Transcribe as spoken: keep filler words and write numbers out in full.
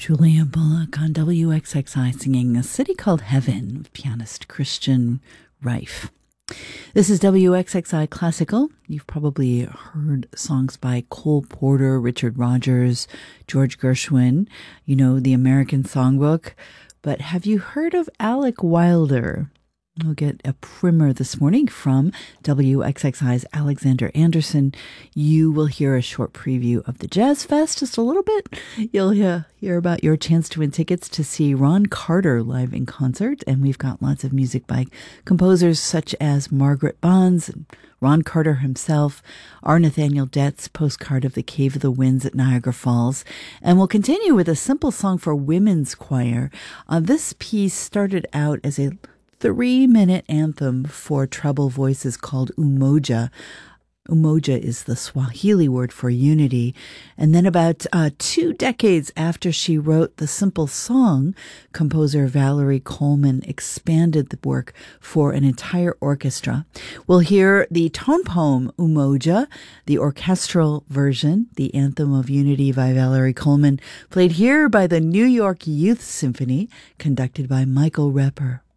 Julia Bullock on W X X I singing A City Called Heaven with pianist Christian Reif. This is W X X I Classical. You've probably heard songs by Cole Porter, Richard Rodgers, George Gershwin, you know, the American Songbook. But have you heard of Alec Wilder? We'll get a primer this morning from W X X I's Alexander Anderson. You will hear a short preview of the Jazz Fest, just a little bit. You'll hear, hear about your chance to win tickets to see Ron Carter live in concert. And we've got lots of music by composers such as Margaret Bonds and Ron Carter himself, R. Nathaniel Dett's Postcard of the Cave of the Winds at Niagara Falls. And we'll continue with a simple song for women's choir. Uh, this piece started out as a three-minute anthem for treble voices called Umoja. Umoja is the Swahili word for unity. And then about uh, two decades after she wrote the simple song, composer Valerie Coleman expanded the work for an entire orchestra. We'll hear the tone poem Umoja, the orchestral version, the Anthem of Unity by Valerie Coleman, played here by the New York Youth Symphony, conducted by Michael Repper.